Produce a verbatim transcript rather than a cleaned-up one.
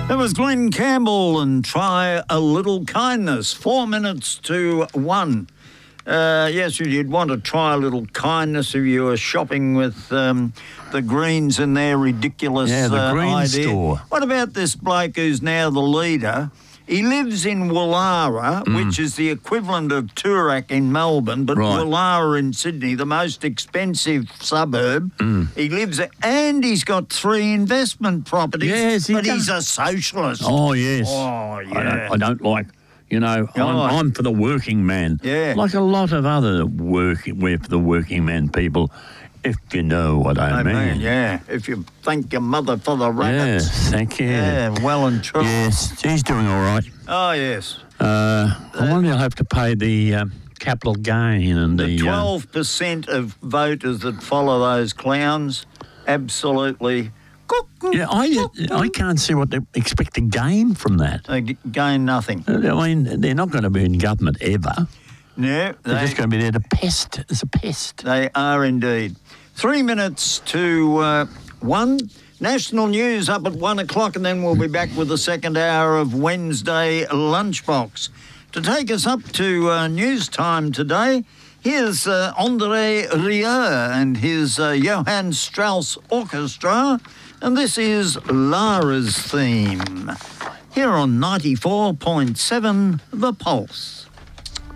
It was Glenn Campbell and Try a Little Kindness. Four minutes to one. Uh, yes, you'd want to try a little kindness if you were shopping with um, the Greens and their ridiculous Yeah, the uh, Green idea. store. What about this bloke who's now the leader? He lives in Woollahra, Mm. which is the equivalent of Toorak in Melbourne, but Right. Woollahra in Sydney, the most expensive suburb. Mm. He lives there, and he's got three investment properties. Yes, he but does. he's a socialist. Oh, yes. Oh, yeah. I don't, I don't like, you know, I'm, Oh. I'm for the working man. Yeah. Like a lot of other work, we're for the working man people, if you know what I, I mean. mean, yeah. If you thank your mother for the rabbits. Yes, thank you. Yeah, well and true. Yes, he's doing all right. Oh, yes. Uh, I wonder if he'll have to pay the um, capital gain and the... The uh, twelve percent of voters that follow those clowns, absolutely... yeah, I, I can't see what they expect to gain from that. They g- gain nothing. I mean, they're not going to be in government ever. No, They're they, just going to be there to pest. It's a pest. they are indeed. Three minutes to uh, one. National news up at one o'clock, and then we'll be back with the second hour of Wednesday Lunchbox. To take us up to uh, news time today, here's uh, André Rieu and his uh, Johann Strauss Orchestra, and this is Lara's theme. Here on ninety-four point seven The Pulse.